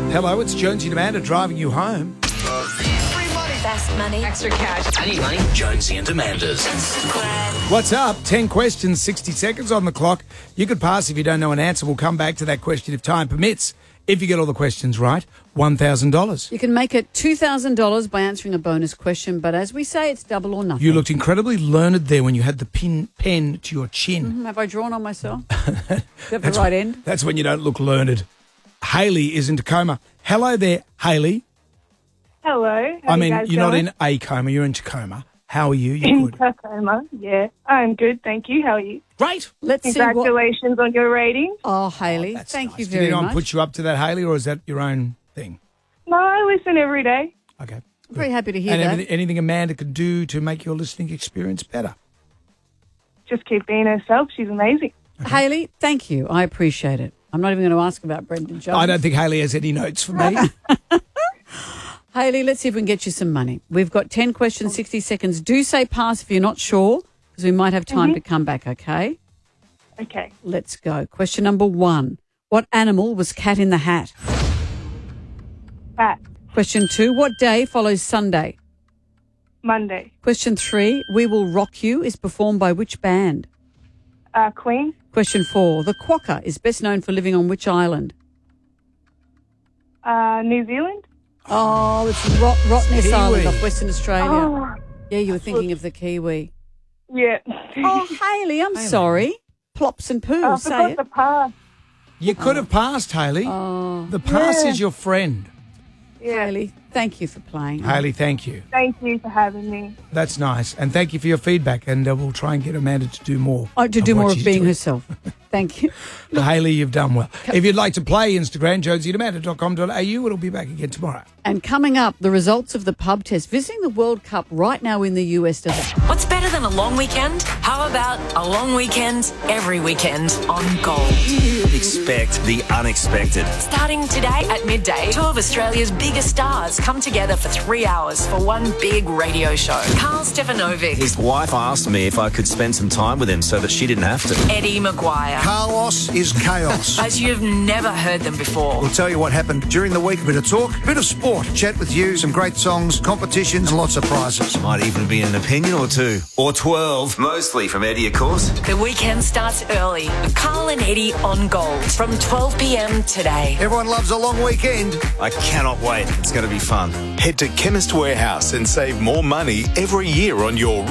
Hello, it's Jonesy and Amanda driving you home. Free money. Fast money. Extra cash. I need money. Jonesy and Amanda's. What's up? 10 questions, 60 seconds on the clock. You could pass if you don't know an answer. We'll come back to that question if time permits. If you get all the questions right, $1,000. You can make it $2,000 by answering a bonus question, but as we say, it's double or nothing. You looked incredibly learned there when you had the pen to your chin. Have I drawn on myself? Do you have the right end? That's when you don't look learned. Hayley is in Tacoma. Hello there, Hayley. Hello. How are you guys you're not going? in a coma, you're in Tacoma. How are you? You're good. Tacoma, yeah. I'm good, thank you. How are you? Great. Let's see what... Congratulations on your rating. Oh, Hayley, That's thank nice. you Did very anyone much. put you up to that, Hayley, or is that your own thing? No, I listen every day. Okay. Very happy to hear And that. anything Amanda could do to make your listening experience better? Just keep being herself. She's amazing. Hayley, thank you. I appreciate it. I'm not even going to ask about Brendan Jones. I don't think Hayley has any notes for me. Hayley, let's see if we can get you some money. We've got 10 questions, 60 seconds. Do say pass if you're not sure, because we might have time to come back, okay? Okay. Let's go. Question number 1. What animal was Cat in the Hat? Pat. Question 2. What day follows Sunday? Monday. Question 3. We Will Rock You is performed by which band? Queen. Question 4. The quokka is best known for living on which island? New Zealand. Oh, it's Rottnest Kiwi. Island off Western Australia. Oh, Yeah, you were thinking of the Kiwi. yeah. Oh, Hayley, I'm sorry. Plops and poo, I say forgot it. the pass. You could have passed, Hayley. Oh, The pass Yeah. is your friend. Yeah. Hayley, thank you for playing. Hayley, thank you. Thank you for having me. That's nice. And thank you for your feedback. And we'll try and get Amanda to do more. Oh, to do what more of she's being doing. herself. Thank you. Hayley, you've done well. If you'd like to play Instagram, jonesy@amanda.com.au. It'll be back again tomorrow. And coming up, the results of the pub test. Visiting the World Cup right now in the US does it. What's better than a long weekend? How about a long weekend every weekend on Gold? Expect the unexpected. Starting today at midday, 2 of Australia's biggest stars come together for 3 hours for one big radio show. Carl Stefanovic, His wife asked me if I could spend some time with him so that she didn't have to. Eddie Maguire. Carlos is chaos. As you've never heard them before. We'll tell you what happened during the week. A bit of talk, a bit of sport, chat with you, some great songs, competitions, lots of prizes. Might even be an opinion or 2. Or 12. Mostly from Eddie, of course. The weekend starts early with Carl and Eddie on Gold from 12 p.m. today. Everyone loves a long weekend. I cannot wait. It's going to be fun. Head to Chemist Warehouse and save more money every year on your